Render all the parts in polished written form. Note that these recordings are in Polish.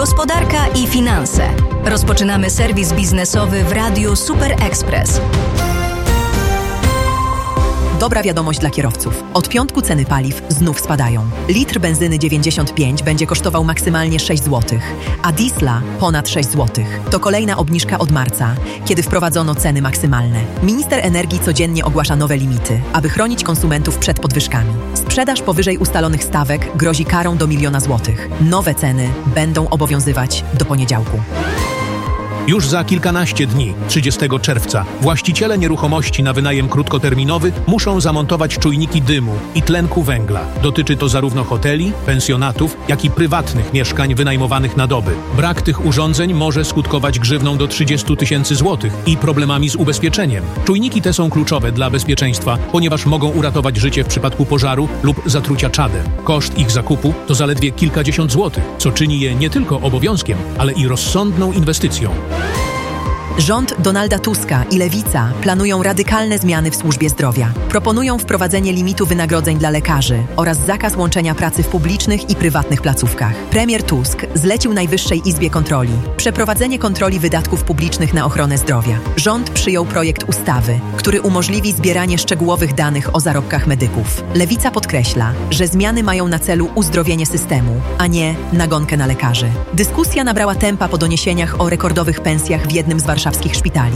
gospodarka i finanse. Rozpoczynamy serwis biznesowy w Radiu Super Express. Dobra wiadomość dla kierowców. Od piątku ceny paliw znów spadają. Litr benzyny 95 będzie kosztował maksymalnie 6 zł, a diesla ponad 6 zł. To kolejna obniżka od marca, kiedy wprowadzono ceny maksymalne. Minister energii codziennie ogłasza nowe limity, aby chronić konsumentów przed podwyżkami. Sprzedaż powyżej ustalonych stawek grozi karą do 1 000 000 złotych. Nowe ceny będą obowiązywać do poniedziałku. Już za kilkanaście dni, 30 czerwca, właściciele nieruchomości na wynajem krótkoterminowy muszą zamontować czujniki dymu i tlenku węgla. Dotyczy to zarówno hoteli, pensjonatów, jak i prywatnych mieszkań wynajmowanych na doby. Brak tych urządzeń może skutkować grzywną do 30 000 złotych i problemami z ubezpieczeniem. Czujniki te są kluczowe dla bezpieczeństwa, ponieważ mogą uratować życie w przypadku pożaru lub zatrucia czadem. Koszt ich zakupu to zaledwie kilkadziesiąt złotych, co czyni je nie tylko obowiązkiem, ale i rozsądną inwestycją. Rząd Donalda Tuska i Lewica planują radykalne zmiany w służbie zdrowia. Proponują wprowadzenie limitu wynagrodzeń dla lekarzy oraz zakaz łączenia pracy w publicznych i prywatnych placówkach. Premier Tusk zlecił Najwyższej Izbie Kontroli przeprowadzenie kontroli wydatków publicznych na ochronę zdrowia. Rząd przyjął projekt ustawy, który umożliwi zbieranie szczegółowych danych o zarobkach medyków. Lewica podkreśla, że zmiany mają na celu uzdrowienie systemu, a nie nagonkę na lekarzy. Dyskusja nabrała tempa po doniesieniach o rekordowych pensjach w jednym z warszawskich szpitali.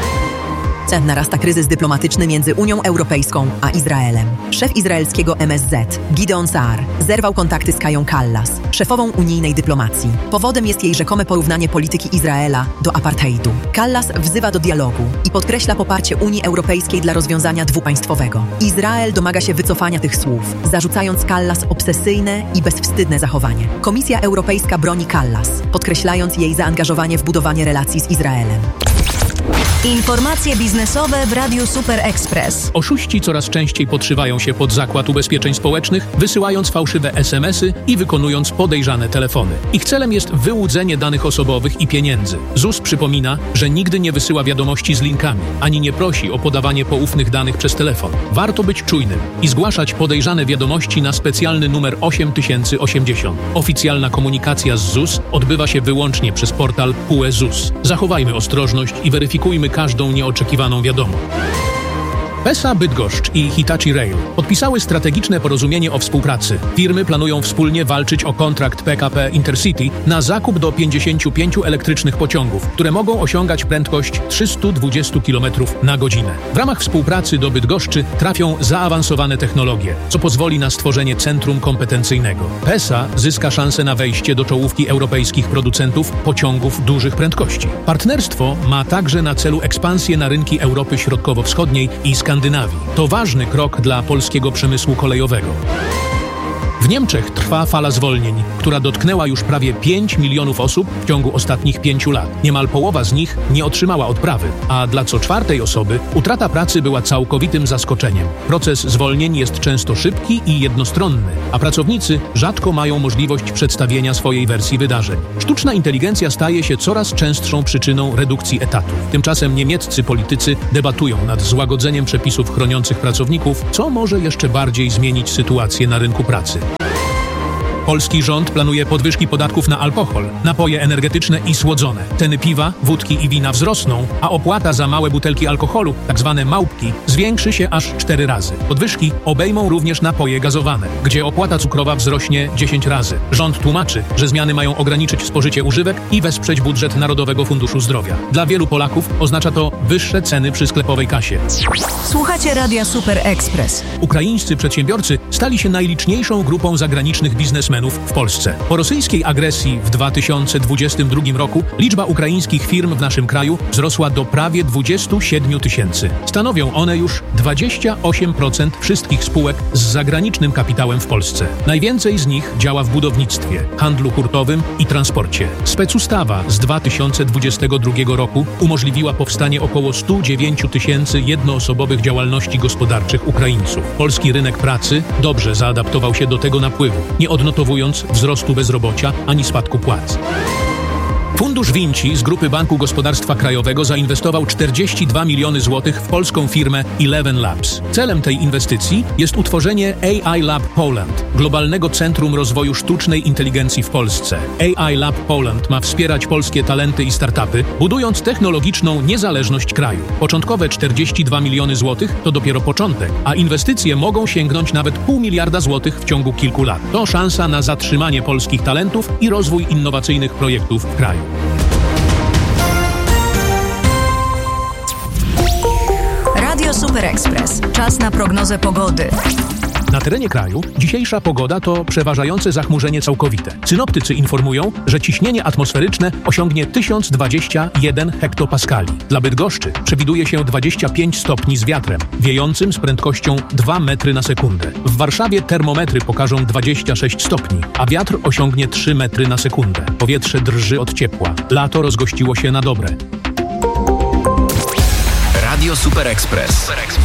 Narasta kryzys dyplomatyczny między Unią Europejską a Izraelem. Szef izraelskiego MSZ, Gideon Saar, zerwał kontakty z Kają Kallas, szefową unijnej dyplomacji. Powodem jest jej rzekome porównanie polityki Izraela do apartheidu. Kallas wzywa do dialogu i podkreśla poparcie Unii Europejskiej dla rozwiązania dwupaństwowego. Izrael domaga się wycofania tych słów, zarzucając Kallas obsesyjne i bezwstydne zachowanie. Komisja Europejska broni Kallas, podkreślając jej zaangażowanie w budowanie relacji z Izraelem. Informacje biznesowe w Radiu Super Express. Oszuści coraz częściej podszywają się pod Zakład Ubezpieczeń Społecznych, wysyłając fałszywe SMS-y i wykonując podejrzane telefony. Ich celem jest wyłudzenie danych osobowych i pieniędzy. ZUS przypomina, że nigdy nie wysyła wiadomości z linkami, ani nie prosi o podawanie poufnych danych przez telefon. Warto być czujnym i zgłaszać podejrzane wiadomości na specjalny numer 8080. Oficjalna komunikacja z ZUS odbywa się wyłącznie przez portal PUE ZUS. Zachowajmy ostrożność i weryfikujmy każdą nieoczekiwaną wiadomość. PESA Bydgoszcz i Hitachi Rail podpisały strategiczne porozumienie o współpracy. Firmy planują wspólnie walczyć o kontrakt PKP Intercity na zakup do 55 elektrycznych pociągów, które mogą osiągać prędkość 320 km na godzinę. W ramach współpracy do Bydgoszczy trafią zaawansowane technologie, co pozwoli na stworzenie centrum kompetencyjnego. PESA zyska szansę na wejście do czołówki europejskich producentów pociągów dużych prędkości. Partnerstwo ma także na celu ekspansję na rynki Europy Środkowo-Wschodniej i Skandynawii. To ważny krok dla polskiego przemysłu kolejowego. W Niemczech trwa fala zwolnień, która dotknęła już prawie 5 milionów osób w ciągu ostatnich 5 lat. Niemal połowa z nich nie otrzymała odprawy, a dla co czwartej osoby utrata pracy była całkowitym zaskoczeniem. Proces zwolnień jest często szybki i jednostronny, a pracownicy rzadko mają możliwość przedstawienia swojej wersji wydarzeń. Sztuczna inteligencja staje się coraz częstszą przyczyną redukcji etatów. Tymczasem niemieccy politycy debatują nad złagodzeniem przepisów chroniących pracowników, co może jeszcze bardziej zmienić sytuację na rynku pracy. Polski rząd planuje podwyżki podatków na alkohol, napoje energetyczne i słodzone. Ceny piwa, wódki i wina wzrosną, a opłata za małe butelki alkoholu, tzw. małpki, zwiększy się aż 4 razy. Podwyżki obejmą również napoje gazowane, gdzie opłata cukrowa wzrośnie 10 razy. Rząd tłumaczy, że zmiany mają ograniczyć spożycie używek i wesprzeć budżet Narodowego Funduszu Zdrowia. Dla wielu Polaków oznacza to wyższe ceny przy sklepowej kasie. Słuchacie Radia Super Express. Ukraińscy przedsiębiorcy stali się najliczniejszą grupą zagranicznych biznesmenów w Polsce. Po rosyjskiej agresji w 2022 roku liczba ukraińskich firm w naszym kraju wzrosła do prawie 27 000. Stanowią one już 28% wszystkich spółek z zagranicznym kapitałem w Polsce. Najwięcej z nich działa w budownictwie, handlu hurtowym i transporcie. Specustawa z 2022 roku umożliwiła powstanie około 109 000 jednoosobowych działalności gospodarczych Ukraińców. Polski rynek pracy dobrze zaadaptował się do tego napływu, nie odnotowując wzrostu bezrobocia ani spadku płac. Fundusz Vinci z Grupy Banku Gospodarstwa Krajowego zainwestował 42 miliony złotych w polską firmę Eleven Labs. Celem tej inwestycji jest utworzenie AI Lab Poland, globalnego centrum rozwoju sztucznej inteligencji w Polsce. AI Lab Poland ma wspierać polskie talenty i startupy, budując technologiczną niezależność kraju. Początkowe 42 miliony złotych to dopiero początek, a inwestycje mogą sięgnąć nawet 0,5 miliarda złotych w ciągu kilku lat. To szansa na zatrzymanie polskich talentów i rozwój innowacyjnych projektów w kraju. Radio Super Express. Czas na prognozę pogody. Na terenie kraju dzisiejsza pogoda to przeważające zachmurzenie całkowite. Synoptycy informują, że ciśnienie atmosferyczne osiągnie 1021 hektopaskali. Dla Bydgoszczy przewiduje się 25 stopni z wiatrem, wiejącym z prędkością 2 metry na sekundę. W Warszawie termometry pokażą 26 stopni, a wiatr osiągnie 3 metry na sekundę. Powietrze drży od ciepła. Lato rozgościło się na dobre. Radio Super Express.